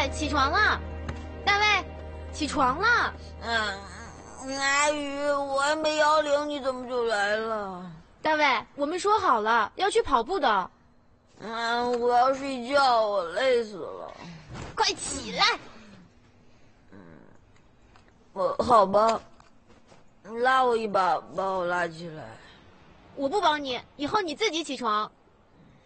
起床了，大卫，起床了。 阿宇，我还没摇铃，你怎么就来了？ 大卫，我们说好了要去跑步的。 我要睡觉，我累死了。 快起来！ 好吧，你拉我一把，把我拉起来。 我不帮你，以后你自己起床。